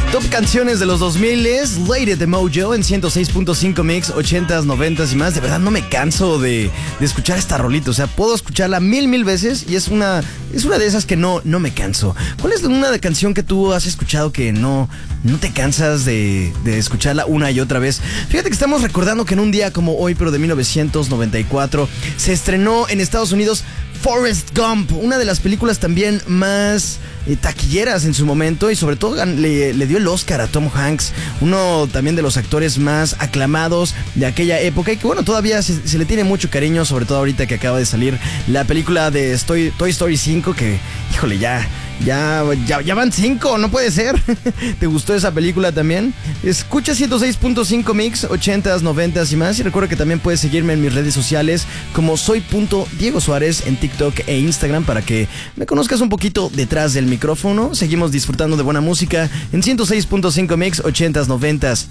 Top canciones de los 2000 es Lady de Mojo en 106.5 Mix, 80s, 90s y más. De verdad no me canso de escuchar esta rolita. O sea, puedo escucharla mil veces y es una de esas que no me canso. ¿Cuál es una canción que tú has escuchado que no te cansas de escucharla una y otra vez? Fíjate que estamos recordando que en un día como hoy, pero de 1994, se estrenó en Estados Unidos Forrest Gump, una de las películas también más taquilleras en su momento, y sobre todo le dio el Oscar a Tom Hanks, uno también de los actores más aclamados de aquella época, y que bueno, todavía se le tiene mucho cariño, sobre todo ahorita que acaba de salir la película de Toy Story 5, que híjole, ya van 5, no puede ser. ¿Te gustó esa película también? Escucha 106.5 Mix, 80s, 90s y más. Y recuerda que también puedes seguirme en mis redes sociales como soy.Diego Suárez en TikTok e Instagram para que me conozcas un poquito detrás del micrófono. Seguimos disfrutando de buena música en 106.5 Mix, 80s, 90s